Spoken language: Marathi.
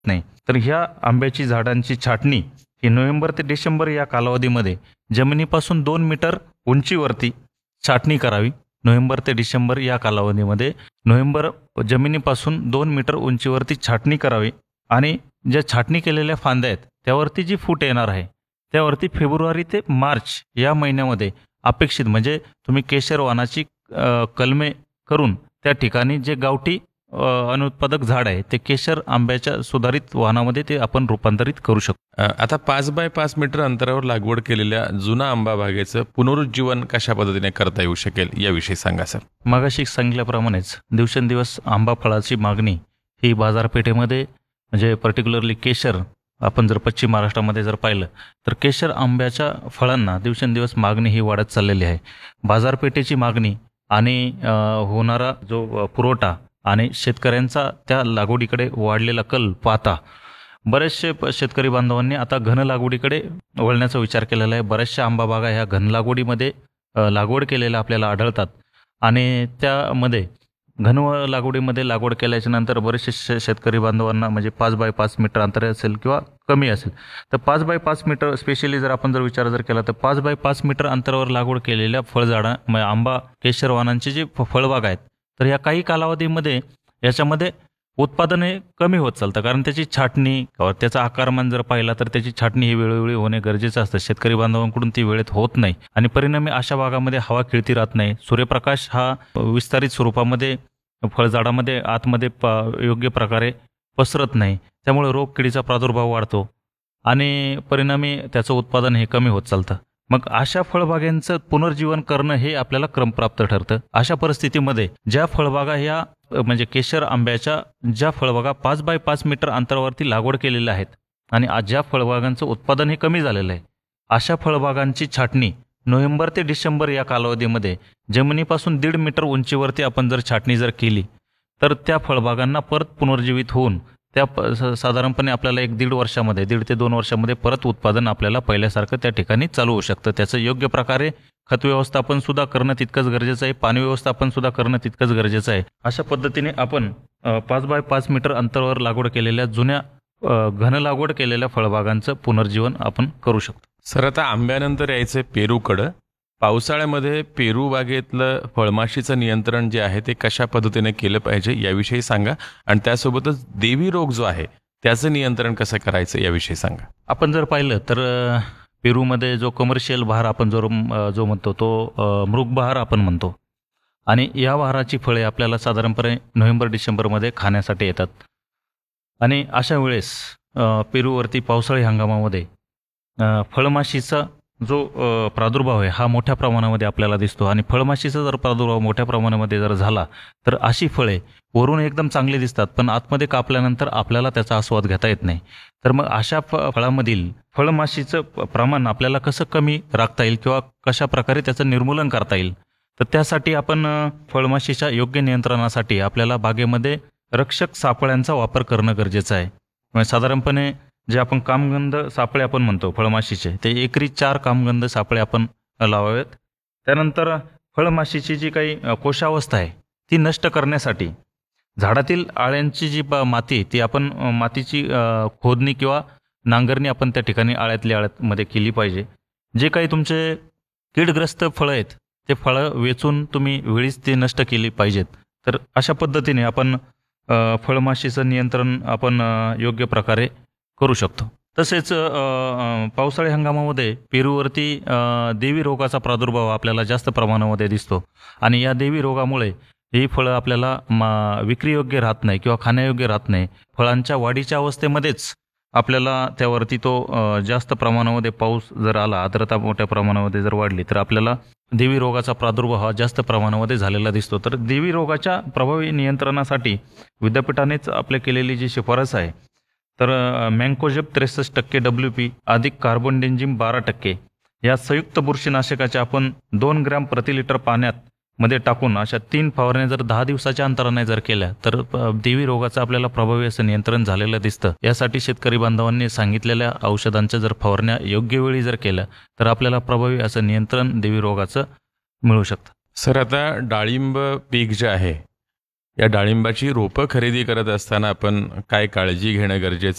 नाही. तर ह्या आंब्याची झाडांची छाटणी ही नोव्हेंबर ते डिसेंबर या कालावधीमध्ये जमिनीपासून 2 मीटर उंचीवरती छाटणी करावी. नोव्हेंबर ते डिसेंबर या कालावधीमध्ये जमिनीपासून 2 मीटर उंचीवरती छाटणी करावी आणि ज्या छाटणी केलेल्या फांद्या आहेत त्यावरती जी फूट येणार आहे त्यावरती फेब्रुवारी ते मार्च या महिन्यामध्ये अपेक्षित म्हणजे तुम्ही केशर वाणाची कलमे करून त्या ठिकाणी जे गावठी अनुत्पादक झाड आहे ते केशर आंब्याच्या सुधारित वाहनामध्ये ते आपण रूपांतरित करू शकतो. आता 5 बाय 5 मीटर अंतरावर लागवड केलेल्या जुना आंबा बागेचं पुनरुज्जीवन कशा पद्धतीने करता येऊ शकेल याविषयी सांगा सर. मागाशी सांगितल्याप्रमाणेच दिवसेंदिवस आंबा फळाची मागणी ही बाजारपेठेमध्ये म्हणजे पर्टिक्युलरली केशर आपण जर पश्चिम महाराष्ट्रामध्ये जर पाहिलं तर केशर आंब्याच्या फळांना दिवसेंदिवस मागणी ही वाढत चाललेली आहे. बाजारपेठेची मागणी आणि होणारा जो पुरवठा आणि शेतकऱ्यांचा त्या लागवडीकडे वाढलेला कल पाहता बरेचसे शेतकरी बांधवांनी आता घन लागवडीकडे वळण्याचा विचार केलेला आहे. बऱ्याचशा आंबा बागा ह्या घन लागवडीमध्ये लागवड केलेल्या आपल्याला आढळतात आणि त्यामध्ये घन लागवडीमध्ये लागवड केल्याच्या नंतर बरेचसे शेतकरी बांधवांना म्हणजे 5 बाय 5 मीटर अंतर असेल किंवा कमी असेल तर 5 बाय 5 मीटर स्पेशली जर आपण जर विचार जर केला तर 5 बाय 5 मीटर अंतरावर लागवड केलेल्या फळझाडा म्हणजे आंबा केशर वाणांचे जे फळबाग आहेत तर या काही कालावधीमध्ये याच्यामध्ये उत्पादन हे कमी होत चालतं कारण त्याची छाटणी किंवा त्याचा आकारमान जर पाहिला तर त्याची छाटणी ही वेळोवेळी होणे गरजेचं असतं. शेतकरी बांधवांकडून ती वेळेत होत नाही आणि परिणामी अशा भागामध्ये हवा खेळती राहत नाही. सूर्यप्रकाश हा विस्तारित स्वरूपामध्ये फळझाडामध्ये आतमध्ये योग्य प्रकारे पसरत नाही. त्यामुळे रोग किडीचा प्रादुर्भाव वाढतो आणि परिणामी त्याचं उत्पादन हे कमी होत चालतं. मग अशा फळबागांचं पुनर्जीवन करणं हे आपल्याला क्रमप्राप्त ठरतं. अशा परिस्थितीमध्ये ज्या फळबागा ह्या म्हणजे केशर आंब्याच्या ज्या फळबागा 5 बाय 5 मीटर अंतरावरती लागवड केलेल्या आहेत आणि ज्या फळबागांचं उत्पादन हे कमी झालेलं आहे अशा फळबागांची छाटणी नोव्हेंबर ते डिसेंबर या कालावधीमध्ये जमिनीपासून 1.5 मीटर उंचीवरती आपण जर छाटणी जर केली तर त्या फळबागांना परत पुनर्जीवित होऊन त्या साधारणपणे आपल्याला 1-1.5 वर्षामध्ये 1.5 ते 2 वर्षामध्ये परत उत्पादन आपल्याला पहिल्यासारखं त्या ठिकाणी चालू होऊ शकतं. त्याचं योग्य प्रकारे खत व्यवस्थापन सुद्धा करणं तितकंच गरजेचं आहे. पाणी व्यवस्थापन सुद्धा करणं तितकंच गरजेचं आहे. अशा पद्धतीने आपण 5 बाय 5 मीटर अंतरावर लागवड केलेल्या जुन्या घन लागवड केलेल्या फळबागांचं पुनर्जीवन आपण करू शकतो. सर आता आंब्यानंतर यायचं पेरूकडं. पावसाळ्यामध्ये पेरू बागेतलं फळमाशीचं नियंत्रण जे आहे ते कशा पद्धतीने केलं पाहिजे याविषयी सांगा आणि त्यासोबतच देवी रोग जो आहे त्याचं नियंत्रण कसं करायचं याविषयी सांगा. आपण जर पाहिलं तर पेरूमध्ये जो कमर्शियल बहार आपण जो म्हणतो तो मृग बहार आपण म्हणतो आणि या बहाराची फळे आपल्याला साधारणपणे नोव्हेंबर डिसेंबरमध्ये खाण्यासाठी येतात आणि अशा वेळेस पेरूवरती पावसाळी हंगामामध्ये फळमाशीचा जो प्रादुर्भाव आहे हा मोठ्या प्रमाणामध्ये आपल्याला दिसतो आणि फळमाशीचा जर प्रादुर्भाव मोठ्या प्रमाणामध्ये जर झाला तर अशी फळे वरून एकदम चांगली दिसतात पण आतमध्ये कापल्यानंतर आपल्याला त्याचा आस्वाद घेता येत नाही. तर मग अशा फळामधील फळमाशीचं प्रमाण आपल्याला कसं कमी राखता येईल किंवा कशा प्रकारे त्याचं निर्मूलन करता येईल तर त्यासाठी आपण फळमाशीच्या योग्य नियंत्रणासाठी आपल्याला बागेमध्ये रक्षक सापळ्यांचा वापर करणं गरजेचं आहे. म्हणजे साधारणपणे जे आपण कामगंध सापळे आपण म्हणतो फळमाशीचे ते एकरी 4 कामगंध सापळे आपण लावावेत. त्यानंतर फळमाशीची जी काही कोशावस्था आहे ती नष्ट करण्यासाठी झाडातील आळ्यांची जी माती ती आपण मातीची खोदणी किंवा नांगरणी आपण त्या ठिकाणी आळ्यामध्ये केली पाहिजे. जे काही तुमचे कीडग्रस्त फळं आहेत ते फळं वेचून तुम्ही वेळीच ते नष्ट केली पाहिजेत. तर अशा पद्धतीने आपण फळमाशीचं नियंत्रण आपण योग्य प्रकारे करू शकतो. तसेच पावसाळी हंगामामध्ये पेरूवरती देवी रोगाचा प्रादुर्भाव आपल्याला जास्त प्रमाणामध्ये दिसतो आणि या देवी रोगामुळे ही फळं आपल्याला विक्रीयोग्य राहत नाही किंवा खाण्यायोग्य राहत नाही. फळांच्या वाढीच्या अवस्थेमध्येच आपल्याला त्यावरती तो जास्त प्रमाणामध्ये पाऊस जर आला आर्द्रता मोठ्या प्रमाणामध्ये जर वाढली तर आपल्याला देवी रोगाचा प्रादुर्भाव हा जास्त प्रमाणामध्ये झालेला दिसतो. तर देवी रोगाच्या प्रभावी नियंत्रणासाठी विद्यापीठानेच आपल्या केलेली जी शिफारस आहे तर मँकोजेब 63% WP अधिक कार्बोडेन्झिम 12% या संयुक्त बुरशीनाशकाचे आपण 2 ग्रॅम प्रति लिटर पाण्यात मध्ये टाकून अशा 3 फवारण्या जर 10 दिवसाच्या अंतराने जर केल्या तर देवी रोगाचं आपल्याला प्रभावी असं नियंत्रण झालेलं दिसतं. यासाठी शेतकरी बांधवांनी सांगितलेल्या औषधांच्या जर फवारण्या योग्य वेळी जर केल्या तर आपल्याला प्रभावी असं नियंत्रण देवी रोगाचं मिळू शकतं. सर आता डाळिंब पीक जे आहे या डाळिंबाची रोपं खरेदी करत असताना आपण काय काळजी घेणं गरजेचं